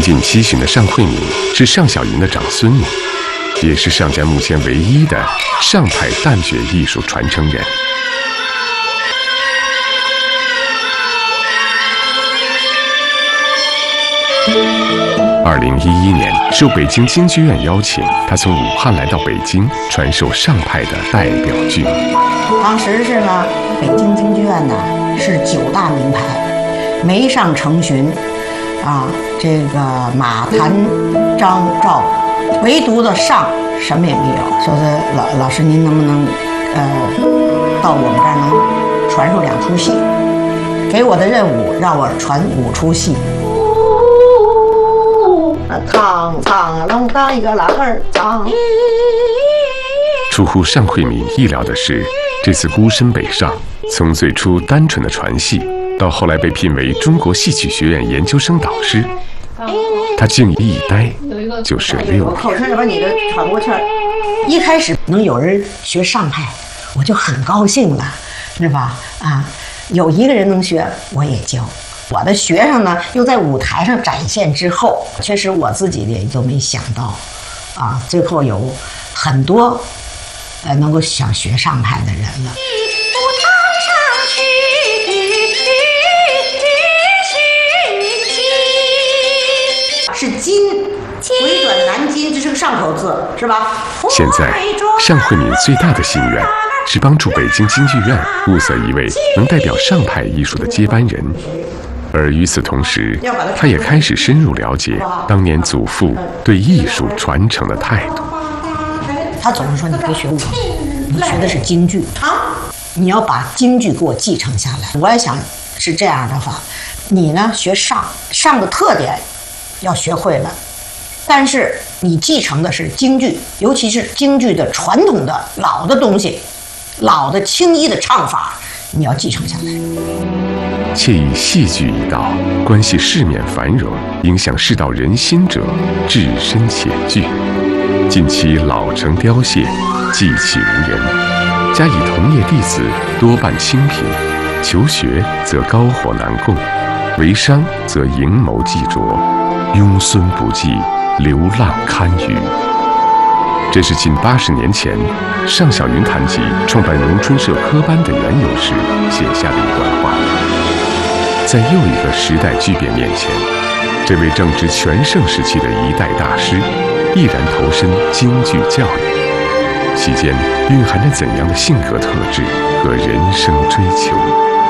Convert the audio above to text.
亲近西巡的尚慧敏是尚小云的长孙女，也是尚家目前唯一的尚派旦角艺术传承人。2011年，受北京京剧院邀请，他从武汉来到北京，传授尚派的代表剧目。 当时是呢，北京京剧院呢是9大名牌，梅尚成巡，这个马谭张赵，唯独的尚什么也没有。说是老师您能不能到我们这儿能传授2出戏？给我的任务让我传5出戏。苍苍龙当一个郎儿张。 出乎尚慧敏意料的是，这次孤身北上，从最初单纯的传戏，到后来被聘为中国戏曲学院研究生导师，他竟一待就是6年。 口腔里把你的喘过气儿。一开始能有人学尚派，我就很高兴了，是吧？有一个人能学，我也教。我的学生呢，又在舞台上展现之后，确实我自己也就没想到，最后有很多能够想学尚派的人了。是金，回转南京，这是个上口字，是吧？ 现在尚慧敏最大的心愿是帮助北京京剧院物色一位能代表尚派艺术的接班人。而与此同时，他也开始深入了解当年祖父对艺术传承的态度。 他总是说：“你别学武，你学的是京剧你要把京剧给我继承下来。”我也想是这样的话，你呢学尚的特点要学会了，但是你继承的是京剧，尤其是京剧的传统的老的东西，老的青衣的唱法，你要继承下来。 且以戏剧一道，关系世面繁荣，影响世道人心者，至深且具。近期老成凋谢，寂寂无人，加以同业弟子多半清贫，求学则高火难供，为商则营谋既拙，庸孙不济，流浪堪虞。这是近80年前尚小云谈及创办荣春社科班的缘由时写下的一段话。在又一个时代巨变面前，这位正值全盛时期的一代大师毅然投身京剧教育，其间蕴含着怎样的性格特质和人生追求？